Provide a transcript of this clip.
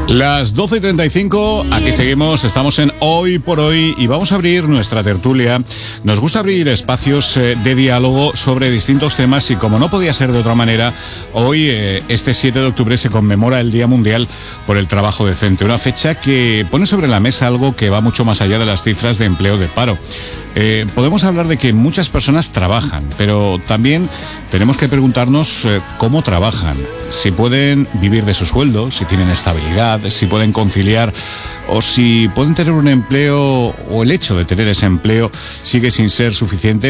Las 12:35, aquí seguimos, estamos en Hoy por Hoy y vamos a abrir nuestra tertulia. Nos gusta abrir espacios de diálogo sobre distintos temas y como no podía ser de otra manera, hoy, este 7 de octubre, se conmemora el Día Mundial por el Trabajo Decente, una fecha que pone sobre la mesa algo que va mucho más allá de las cifras de empleo de paro. Podemos hablar de que muchas personas trabajan, pero también tenemos que preguntarnos cómo trabajan, si pueden vivir de su sueldo, si tienen estabilidad, si pueden conciliar o si pueden tener un empleo o el hecho de tener ese empleo sigue sin ser suficiente